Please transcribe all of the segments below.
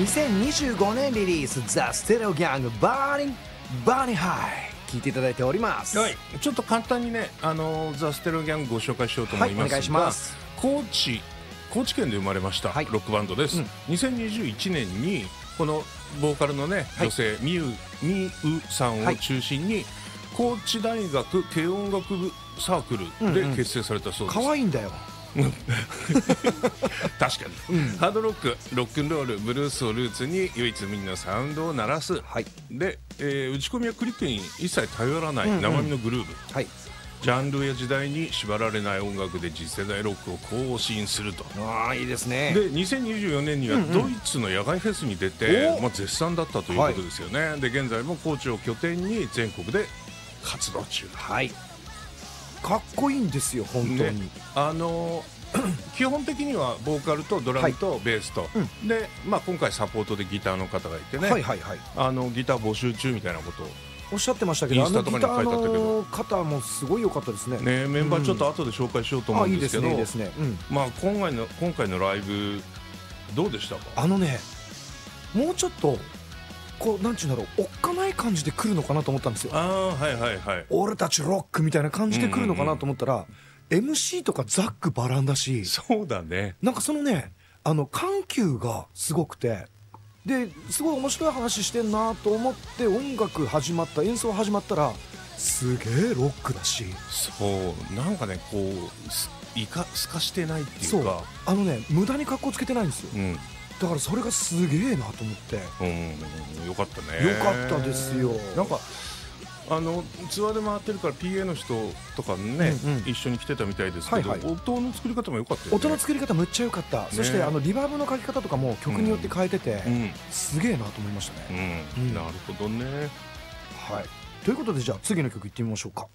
2025年リリースザ・ステレオギャングバーニーハイ聞いていただいております。 はい、ちょっと簡単にね、ザ・ステレオギャングご紹介しようと思いますが、 はい、お願いします。 高知県で生まれました、 はい、 ロックバンドです、2021年にこのボーカルのね、女性みゆさんを中心に、高知大学軽音楽部サークルで結成されたそうです。 可愛いんだよ確かに、ハードロック、ロックンロール、ブルースをルーツに唯一無二のサウンドを鳴らす、で、打ち込みやクリックに一切頼らない生身のグルーブ、ジャンルや時代に縛られない音楽で次世代ロックを更新すると。 いいですね。 で2024年にはドイツの野外フェスに出て、絶賛だったということですよね、で現在も高知を拠点に全国で活動中。 かっこいいんですよ本当に、ね、 基本的にはボーカルとドラムとベースと、で、今回サポートでギターの方がいてね、ギター募集中みたいなことをおっしゃってましたけど、ギターの方もすごい良かったですね。 メンバーちょっと後で紹介しようと思うんですけど、今回のライブどうでしたか？ もうちょっとこうなんちゅうんだろう、おっかない感じで来るのかなと思ったんですよ。俺たちロックみたいな感じで来るのかなと思ったら、MC とかザックバランだし、 そうだね、 なんかそのね、緩急がすごくて、ですごい面白い話してんなと思って演奏始まったらすげえロックだし、 そうなんかね、こうすかしてないっていうか、 無駄に格好つけてないんですよ、だからそれがすげえなと思って、 よかったね。 よかったですよ。 なんかツアーで回ってるから PA の人とかね、一緒に来てたみたいですけど、音の作り方も良かったよね。 音の作り方むっちゃ良かった、そしてリバーブのかけ方とかも曲によって変えてて、すげえなと思いましたね。 なるほどね。 ということで、じゃあ次の曲いってみましょうか。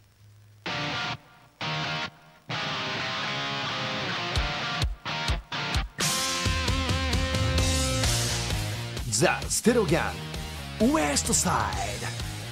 ザ・ステレオギャングウエストサイド。